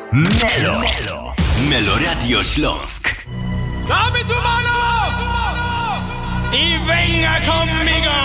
Melo Radio Śląsk. Dame tu mano y venga conmigo.